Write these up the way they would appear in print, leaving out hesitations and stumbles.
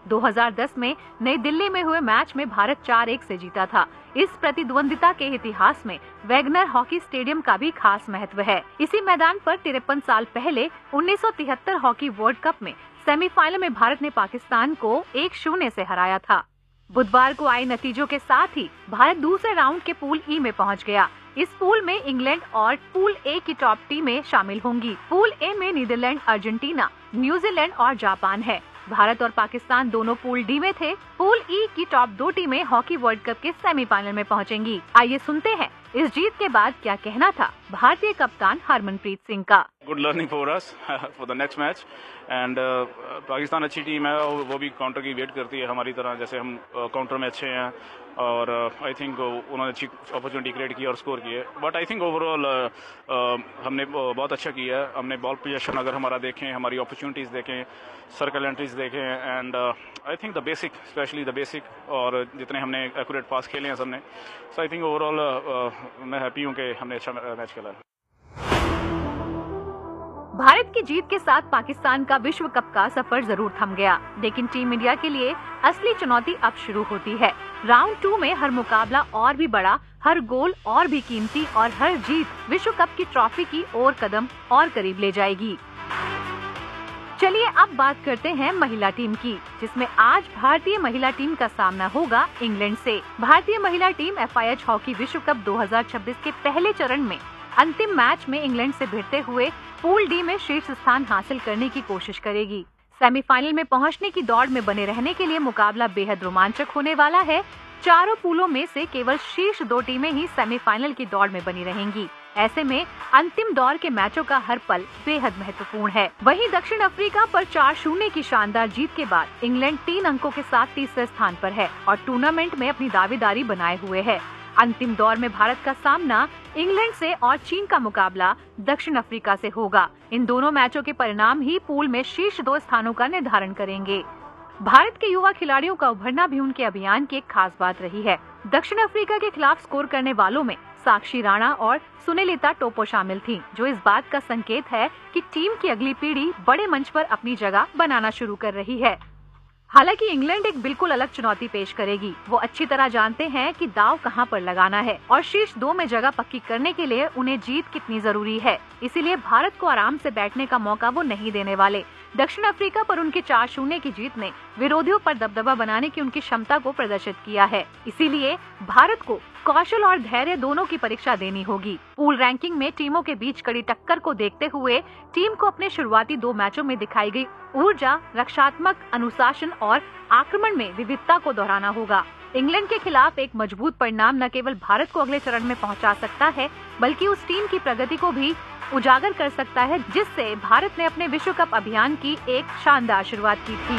2010 में नई दिल्ली में हुए मैच में भारत 4-1 से जीता था। इस प्रतिद्वंदिता के इतिहास में वैगनर हॉकी स्टेडियम का भी खास महत्व है। इसी मैदान पर 53 साल पहले 1973 हॉकी वर्ल्ड कप में सेमीफाइनल में भारत ने पाकिस्तान को 1-0 से हराया था। बुधवार को आए नतीजों के साथ ही भारत दूसरे राउंड के पूल ई में पहुंच गया। इस पूल में इंग्लैंड और पूल ए की टॉप टीमें शामिल होंगी। पूल ए में नीदरलैंड, अर्जेंटीना, न्यूजीलैंड और जापान है। भारत और पाकिस्तान दोनों पूल डी में थे। पूल ई की टॉप 2 टीमें हॉकी वर्ल्ड कप के सेमीफाइनल में पहुंचेंगी। आइए सुनते हैं इस जीत के बाद क्या कहना था भारतीय कप्तान हरमनप्रीत सिंह का। Good learning for us for the next match and Pakistan अच्छी टीम है और वो भी काउंटर की वेट करती है हमारी तरह, जैसे हम काउंटर में अच्छे हैं और आई थिंक उन्होंने अच्छी अपॉर्चुनिटी क्रिएट की और स्कोर किए। बट आई थिंक ओवरऑल हमने बहुत अच्छा किया है। हमने बॉल पोजीशन अगर हमारा देखें, हमारी अपॉर्चुनिटीज़ देखें, सर्कल एंट्रीज देखें and I think the basic, specially the basic, और जितने हमने एक्यूरेट पास खेले हैं सबने, सो आई थिंक ओवरऑल मैं हैप्पी हूँ कि हमने अच्छा मैच खेला है। भारत की जीत के साथ पाकिस्तान का विश्व कप का सफर जरूर थम गया, लेकिन टीम इंडिया के लिए असली चुनौती अब शुरू होती है। राउंड 2 में हर मुकाबला और भी बड़ा, हर गोल और भी कीमती और हर जीत विश्व कप की ट्रॉफी की ओर कदम और करीब ले जाएगी। चलिए अब बात करते हैं महिला टीम की, जिसमें आज भारतीय महिला टीम का सामना होगा इंग्लैंड से। भारतीय महिला टीम FIH हॉकी विश्व कप 2026 के पहले चरण में अंतिम मैच में इंग्लैंड से भिड़ते हुए पूल डी में शीर्ष स्थान हासिल करने की कोशिश करेगी। सेमीफाइनल में पहुंचने की दौड़ में बने रहने के लिए मुकाबला बेहद रोमांचक होने वाला है। चारों पूलों में से केवल शीर्ष 2 टीमें ही सेमीफाइनल की दौड़ में बनी रहेंगी। ऐसे में अंतिम दौर के मैचों का हर पल बेहद महत्वपूर्ण है। वहीं दक्षिण अफ्रीका पर 4-0 की शानदार जीत के बाद इंग्लैंड 3 अंकों के साथ तीसरे स्थान पर है और टूर्नामेंट में अपनी दावेदारी बनाए हुए है। अंतिम दौर में भारत का सामना इंग्लैंड से और चीन का मुकाबला दक्षिण अफ्रीका से होगा। इन दोनों मैचों के परिणाम ही पूल में शीर्ष 2 स्थानों का निर्धारण करेंगे। भारत के युवा खिलाड़ियों का उभरना भी उनके अभियान की एक खास बात रही है। दक्षिण अफ्रीका के खिलाफ स्कोर करने वालों में साक्षी राणा और सुनीलिता टोपो शामिल थीं, जो इस बात का संकेत है कि टीम की अगली पीढ़ी बड़े मंच पर अपनी जगह बनाना शुरू कर रही है। हालांकि इंग्लैंड एक बिल्कुल अलग चुनौती पेश करेगी। वो अच्छी तरह जानते हैं कि दाव कहां पर लगाना है और शीर्ष 2 में जगह पक्की करने के लिए उन्हें जीत कितनी जरूरी है। इसीलिए भारत को आराम से बैठने का मौका वो नहीं देने वाले। दक्षिण अफ्रीका पर उनकी 4-0 की जीत ने विरोधियों पर दबदबा बनाने की उनकी क्षमता को प्रदर्शित किया है। इसीलिए भारत को कौशल और धैर्य दोनों की परीक्षा देनी होगी। पूल रैंकिंग में टीमों के बीच कड़ी टक्कर को देखते हुए टीम को अपने शुरुआती 2 मैचों में दिखाई गई ऊर्जा, रक्षात्मक अनुशासन और आक्रमण में विविधता को दोहराना होगा। इंग्लैंड के खिलाफ एक मजबूत परिणाम न केवल भारत को अगले चरण में पहुंचा सकता है, बल्कि उस टीम की प्रगति को भी उजागर कर सकता है जिससे भारत ने अपने विश्व कप अभियान की एक शानदार शुरुआत की थी।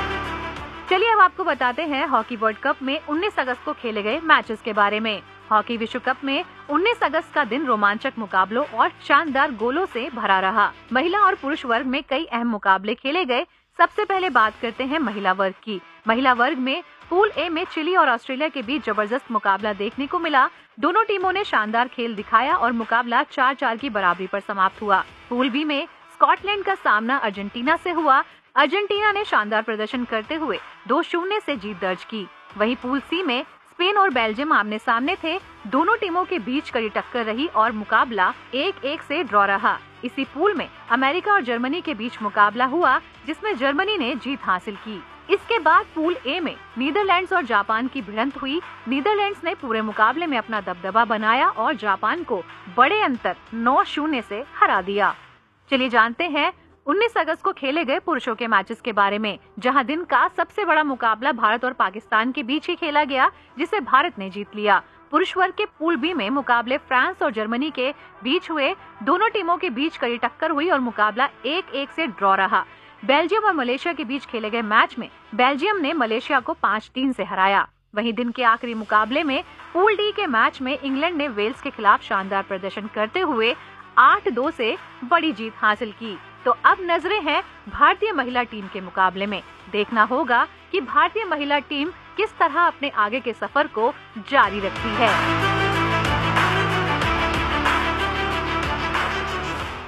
चलिए अब आपको बताते हैं हॉकी वर्ल्ड कप में 19 अगस्त को खेले गए मैचेस के बारे में। हॉकी विश्व कप में 19 अगस्त का दिन रोमांचक मुकाबलों और शानदार गोलों से भरा रहा। महिला और पुरुष वर्ग में कई अहम मुकाबले खेले गए। सबसे पहले बात करते हैं महिला वर्ग की। महिला वर्ग में पूल ए में चिली और ऑस्ट्रेलिया के बीच जबरदस्त मुकाबला देखने को मिला। दोनों टीमों ने शानदार खेल दिखाया और मुकाबला 4-4 की बराबरी पर समाप्त हुआ। पूल बी में स्कॉटलैंड का सामना अर्जेंटीना से हुआ। अर्जेंटीना ने शानदार प्रदर्शन करते हुए 2-0 से जीत दर्ज की। वहीं पूल सी में स्पेन और बेल्जियम आमने सामने थे। दोनों टीमों के बीच कड़ी टक्कर रही और मुकाबला 1-1 से ड्रॉ रहा। इसी पूल में अमेरिका और जर्मनी के बीच मुकाबला हुआ, जिसमें जर्मनी ने जीत हासिल की। इसके बाद पूल ए में नीदरलैंड्स और जापान की भिड़ंत हुई। नीदरलैंड्स ने पूरे मुकाबले में अपना दबदबा बनाया और जापान को बड़े अंतर 9-0 से हरा दिया। चलिए जानते हैं 19 अगस्त को खेले गए पुरुषों के मैचेस के बारे में, जहां दिन का सबसे बड़ा मुकाबला भारत और पाकिस्तान के बीच ही खेला गया, जिसे भारत ने जीत लिया। पुरुष वर्ग के पूल बी में मुकाबले फ्रांस और जर्मनी के बीच हुए। दोनों टीमों के बीच कड़ी टक्कर हुई और मुकाबला 1-1 से ड्रॉ रहा। बेल्जियम और मलेशिया के बीच खेले गए मैच में बेल्जियम ने मलेशिया को 5-3 से हराया। वहीं दिन के आखिरी मुकाबले में पूल डी के मैच में इंग्लैंड ने वेल्स के खिलाफ शानदार प्रदर्शन करते हुए 8-2 से बड़ी जीत हासिल की। तो अब नजरें हैं भारतीय महिला टीम के मुकाबले में। देखना होगा कि भारतीय महिला टीम किस तरह अपने आगे के सफर को जारी रखती है।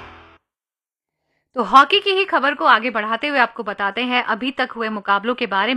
तो हॉकी की ही खबर को आगे बढ़ाते हुए आपको बताते हैं अभी तक हुए मुकाबलों के बारे में।